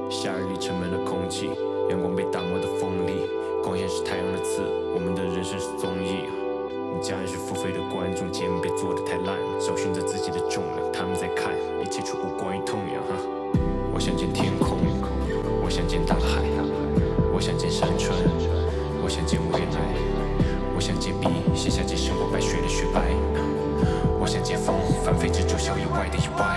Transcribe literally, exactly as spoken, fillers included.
夏日里沉闷的空气，阳光被打磨的锋利，光线是太阳的刺，我们的人生是综艺。你家人是付费的观众，节目别做得太烂，找寻着自己的重量，他们在看，一切却无关于痛痒。我想见天空，我想见大海，我想见山川，我想见未来，我想借笔写下这胜过白雪的雪白，我想见风，翻飞至九霄以外的意外。